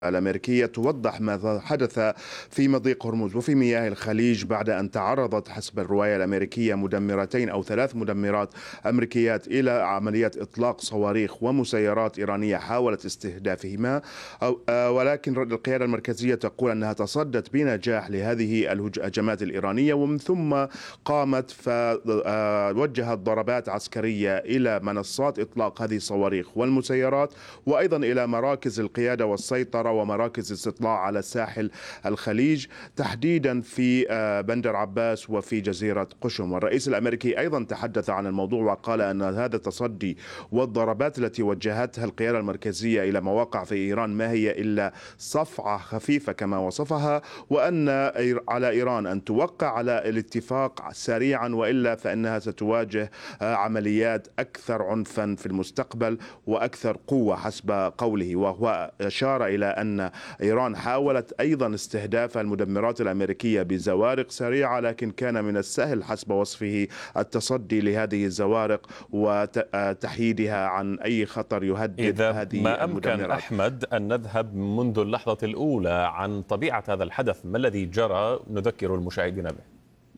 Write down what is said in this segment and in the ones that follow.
الأمريكية توضح ما حدث في مضيق هرمز وفي مياه الخليج بعد أن تعرضت حسب الرواية الأمريكية مدمرتين أو 3 مدمرات أمريكيات إلى عملية إطلاق صواريخ ومسيرات إيرانية حاولت استهدافهما، ولكن القيادة المركزية تقول أنها تصدت بنجاح لهذه الهجمات الإيرانية، ومن ثم قامت فوجهت ضربات عسكرية إلى منصات إطلاق هذه الصواريخ والمسيرات، وأيضا إلى مراكز القيادة والسيطرة ومراكز استطلاع على ساحل الخليج، تحديدا في بندر عباس وفي جزيرة قشم. والرئيس الأمريكي أيضا تحدث عن الموضوع وقال أن هذا التصدي والضربات التي وجهتها القيادة المركزية إلى مواقع في إيران ما هي إلا صفعة خفيفة كما وصفها، وأن على إيران أن توقع على الاتفاق سريعا وإلا فإنها ستواجه عمليات أكثر عنفا في المستقبل وأكثر قوة حسب قوله. وهو أشار إلى أن إيران حاولت أيضا استهداف المدمرات الأمريكية بزوارق سريعة، لكن كان من السهل حسب وصفه التصدي لهذه الزوارق وتحييدها عن أي خطر يهدد إذا هذه ما أمكن المدمرات. أحمد أن نذهب منذ اللحظة الأولى عن طبيعة هذا الحدث، ما الذي جرى نذكر المشاهدين به؟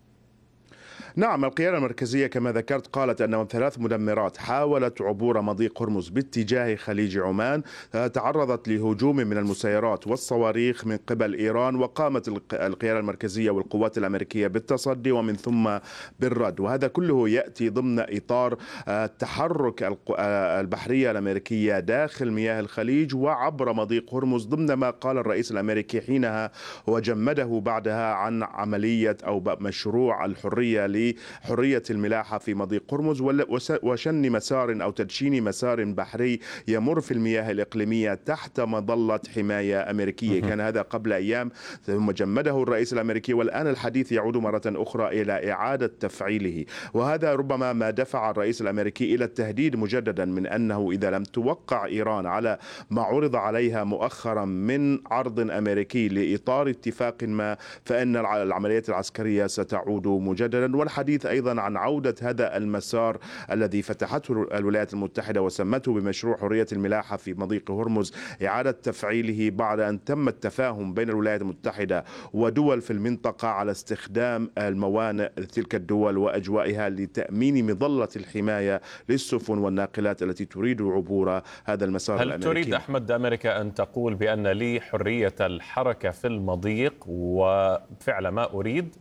نعم، القيادة المركزية كما ذكرت قالت أن 3 مدمرات حاولت عبور مضيق هرمز باتجاه خليج عمان تعرضت لهجوم من المسيرات والصواريخ من قبل إيران، وقامت القيادة المركزية والقوات الأمريكية بالتصدي ومن ثم بالرد. وهذا كله يأتي ضمن إطار التحرك البحرية الأمريكية داخل مياه الخليج وعبر مضيق هرمز، ضمن ما قال الرئيس الأمريكي حينها وجمده بعدها عن عملية أو مشروع الحرية لحرية الملاحة في مضيق هرمز وشن مسار أو تدشين مسار بحري يمر في المياه الإقليمية تحت مظلة حماية أمريكية. كان هذا قبل أيام، ثم جمده الرئيس الأمريكي، والآن الحديث يعود مرة أخرى إلى إعادة تفعيله. وهذا ربما ما دفع الرئيس الأمريكي إلى التهديد مجددا من أنه إذا لم توقع إيران على ما عرض عليها مؤخرا من عرض أمريكي لإطار اتفاق ما، فإن العمليات العسكرية ستعود مجددا. والحديث أيضا عن عودة هذا المسار الذي فتحته الولايات المتحدة وسمته بمشروع حرية الملاحة في مضيق هرمز، إعادة تفعيله بعد أن تم التفاهم بين الولايات المتحدة ودول في المنطقة على استخدام الموانئ تلك الدول وأجوائها لتأمين مظلة الحماية للسفن والناقلات التي تريد عبور هذا المسار هل الأمريكي. تريد أحمد أمريكا أن تقول بأن لي حرية الحركة في المضيق وفعل ما أريد؟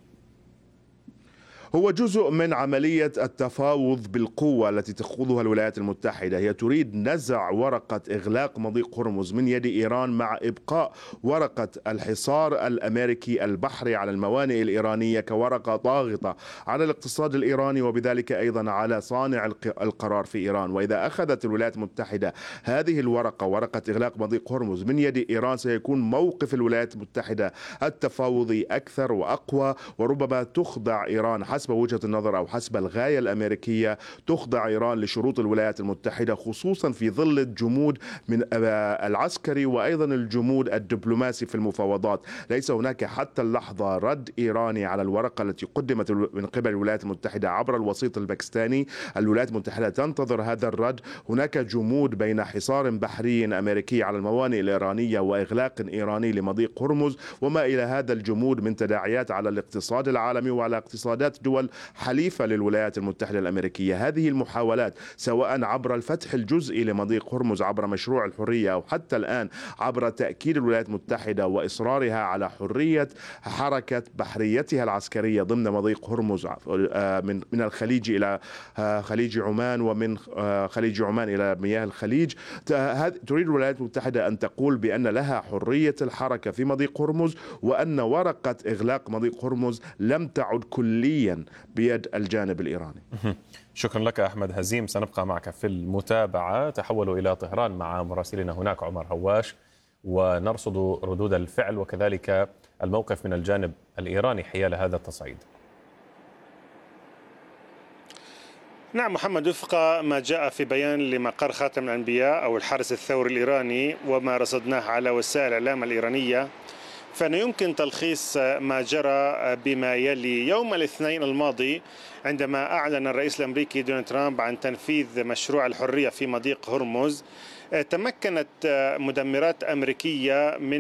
هو جزء من عملية التفاوض بالقوة التي تخوضها الولايات المتحدة. هي تريد نزع ورقة إغلاق مضيق هرمز من يد إيران مع إبقاء ورقة الحصار الأمريكي البحري على الموانئ الإيرانية كورقة ضاغطة على الاقتصاد الإيراني وبذلك أيضا على صانع القرار في إيران. وإذا أخذت الولايات المتحدة هذه الورقة، ورقة إغلاق مضيق هرمز، من يد إيران، سيكون موقف الولايات المتحدة التفاوضي أكثر وأقوى، وربما تخضع إيران حسب وجهة النظر أو حسب الغاية الأمريكية، تخضع إيران لشروط الولايات المتحدة، خصوصا في ظل الجمود من العسكري وأيضا الجمود الدبلوماسي في المفاوضات. ليس هناك حتى اللحظة رد إيراني على الورقة التي قدمت من قبل الولايات المتحدة عبر الوسيط الباكستاني. الولايات المتحدة تنتظر هذا الرد. هناك جمود بين حصار بحري أمريكي على الموانئ الإيرانية وإغلاق إيراني لمضيق هرمز، وما إلى هذا الجمود من تداعيات على الاقتصاد العالمي وعلى اقتصادات دول حليفة للولايات المتحدة الأمريكية. هذه المحاولات سواء عبر الفتح الجزئي لمضيق هرمز عبر مشروع الحرية أو حتى الآن عبر تأكيد الولايات المتحدة وإصرارها على حرية حركة بحريتها العسكرية ضمن مضيق هرمز من الخليج إلى خليج عمان ومن خليج عمان إلى مياه الخليج، تريد الولايات المتحدة أن تقول بأن لها حرية الحركة في مضيق هرمز، وأن ورقة إغلاق مضيق هرمز لم تعد كليا بيد الجانب الإيراني. شكرا لك أحمد هزيم، سنبقى معك في المتابعة. تحولوا إلى طهران مع مراسلنا هناك عمر هواش ونرصد ردود الفعل وكذلك الموقف من الجانب الإيراني حيال هذا التصعيد. نعم محمد، وفق ما جاء في بيان لمقر خاتم الأنبياء أو الحرس الثوري الإيراني وما رصدناه على وسائل الإعلام الإيرانية، فإنه يمكن تلخيص ما جرى بما يلي. يوم الاثنين الماضي عندما أعلن الرئيس الأمريكي دونالد ترامب عن تنفيذ مشروع الحرية في مضيق هرمز، تمكنت مدمرات أمريكية من